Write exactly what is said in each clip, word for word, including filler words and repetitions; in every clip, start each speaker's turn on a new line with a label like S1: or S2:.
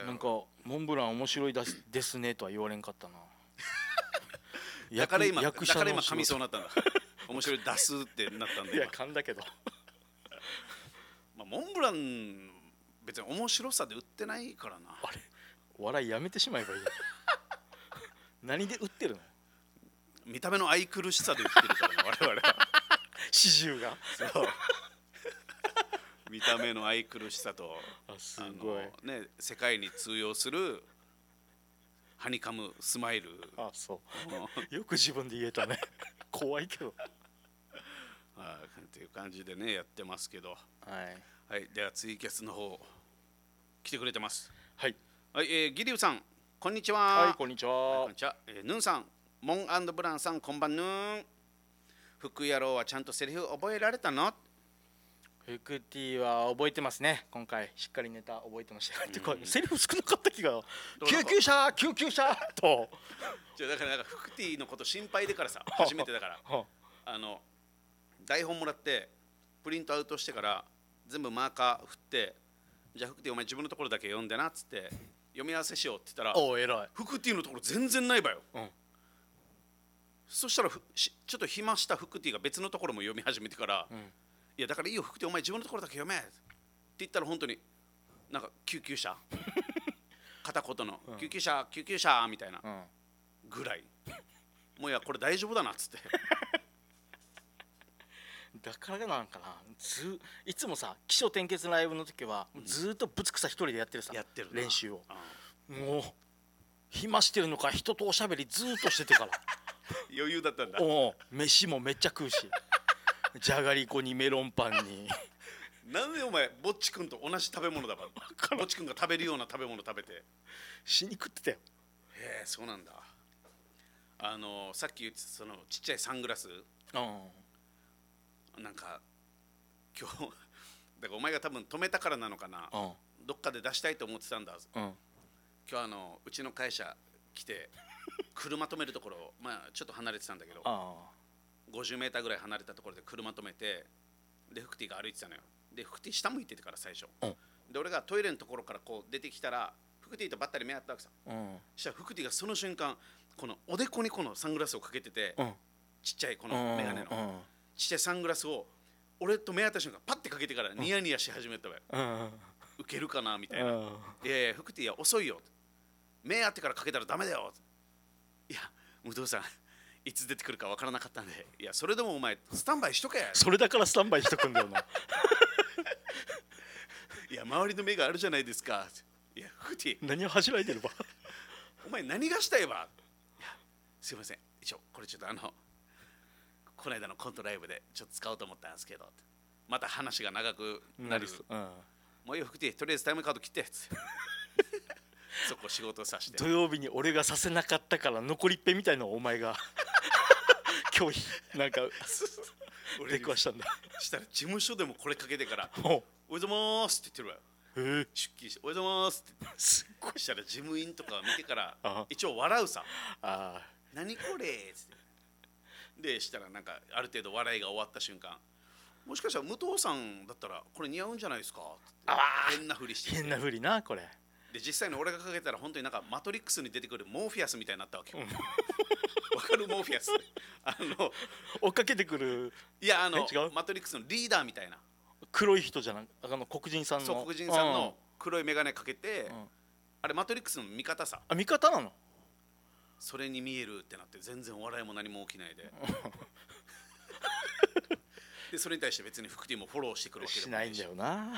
S1: なんかモンブラン面白いだすですねとは言われんかったな。
S2: だから今だ
S1: 役者の
S2: から今噛みそうになったんだ。面白い出すってなったんだ。
S1: いや噛んだけど
S2: まあモンブラン別に面白さで売ってないからな。
S1: あれ笑いやめてしまえばいい何で売ってるの？
S2: 見た目の愛くるしさで売ってるからね我々は。
S1: 始終が
S2: そう見た目の愛くるしさと
S1: あすごい
S2: ね世界に通用するハニカムスマイル。
S1: あそうよく自分で言えたね怖いけど
S2: はいっていう感じでねやってますけど、
S1: はい
S2: はい、ではツイキャスの方来てくれてます。
S1: はい
S2: はい、えー、ギリュウさんこんにちは。
S1: はいこんにちは、
S2: はい、こんにちは。えー、ヌンさんモン&ブランさんこんばんぬん。福野郎はちゃんとセリフ覚えられたの？
S1: フクティは覚えてますね。今回しっかりネタ覚えてました。てかセリフ少なかった気が。救急車救急車と。
S2: じゃだからなんかフクティのこと心配でからさ初めてだからあの台本もらってプリントアウトしてから全部マーカー振ってじゃあフクティお前自分のところだけ読んでなっつって読み合わせしようって言ったら
S1: お偉い
S2: フクティのところ全然ないばよ。
S1: うん
S2: そしたらふしちょっと暇したフクティが別のところも読み始めてから、うん、いやだからいいよフクティお前自分のところだけ読めって言ったら本当になんか救急車片言の、うん、救急車救急車みたいなぐらい、うん、もういやこれ大丈夫だなっつって
S1: だからなんかなずいつもさ起承転結ライブの時はずっとぶつくさ一人でやってるさ、
S2: やってる
S1: 練習を、うん、もう暇してるのか人とおしゃべりずっとしててから
S2: 余裕だったんだ。
S1: お飯もめっちゃ食うしじゃがりこにメロンパンに
S2: なんでお前ぼっちくんと同じ食べ物だからぼっちくんが食べるような食べ物食べて
S1: 死に食ってたよ。
S2: へえそうなんだ。あのさっき言ってたそのちっちゃいサングラス、うん、なんか今日だからお前が多分止めたからなのかな、うん、どっかで出したいと思ってたんだ、うん、今日あのうちの会社来て車止めるところ、まあ、ちょっと離れてたんだけどごじゅうメーターぐらい離れたところで車止めてでフクティが歩いてたのよ。でフクティ下向いててから最初、うん、で俺がトイレのところからこう出てきたらフクティとばったり目合ったわけさ、うん、そしたらフクティがその瞬間このおでこにこのサングラスをかけてて、うん、ちっちゃいこのメガネの、うん、ちっちゃいサングラスを俺と目合った瞬間パッてかけてからニヤニヤし始めたわよ、うん、ウケるかなみたいな、うん、いやいやフクティは遅いよ目合ってからかけたらダメだよ。いや武藤さんいつ出てくるか分からなかったんでいやそれでもお前スタンバイしとけ。
S1: それだからスタンバイしとくんだよない
S2: や周りの目があるじゃないですか。いやフクティ
S1: 何を恥じらいてるば
S2: お前何がしたいば。いやすいません一応これちょっとあのこの間のコントライブでちょっと使おうと思ったんですけどまた話が長くなる、うん、もういいよフクティとりあえずタイムカード切ってっつってそこ仕事させて
S1: 土曜日に俺がさせなかったから残りっぺみたいなお前が拒否なんか出くわしたんだ。
S2: したら事務所でもこれかけてから「おはようございます」って言ってるわよ。出勤して「おはようございます」ってすっごいしたら事務員とか見てから一応笑うさ「あ何これ」っつってでしたらなんかある程度笑いが終わった瞬間もしかしたら武藤さんだったらこれ似合うんじゃないですかって変なふりして
S1: 変なふりなこれ
S2: で実際に俺がかけたら本当になんかマトリックスに出てくるモーフィアスみたいになったわけよ。わかるモーフィアスあの
S1: 追っかけてくる
S2: いやあのマトリックスのリーダーみたいな
S1: 黒い人じゃなあの黒人さんの
S2: そう黒人さんの黒い眼鏡かけて、うん、あれマトリックスの味方さ
S1: あ味方なの
S2: それに見えるってなって全然笑いも何も起きないででそれに対して別にフクティもフォローしてくるわけでもないし
S1: しないんだよな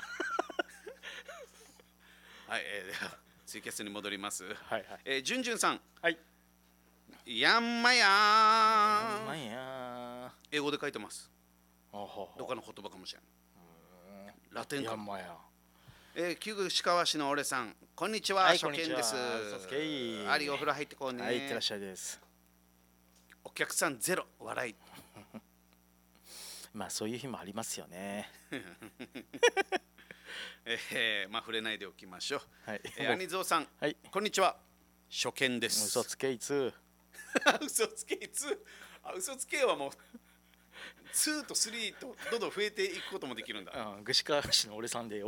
S2: はい、えー、ではツイキャスに戻ります。はい
S1: はい。
S2: えー、じゅんじゅんさん。
S1: はい。
S2: やんまやー。
S1: やんまやー。
S2: 英語で書いてます。
S1: あはは
S2: どっかの言葉かもしれない。ラテンか。
S1: やんまや。
S2: えー、旧串川市の俺さん、こんにちは。
S1: はい、
S2: 初見です。ありお風呂入ってこうね。
S1: はい、いってらっしゃいです。
S2: お客さんゼロ笑い。
S1: まあそういう日もありますよね。
S2: えー、まあ触れないでおきましょう。
S1: はい。
S2: えー、アニゾウさん、
S1: はい、
S2: こんにちは。初見です。
S1: 嘘つけいつ。
S2: 嘘つけいつ。あ、嘘つけはもうツーとスリーとどんどん増えていくこともできるんだ。
S1: うん、串川市の俺さんでよ。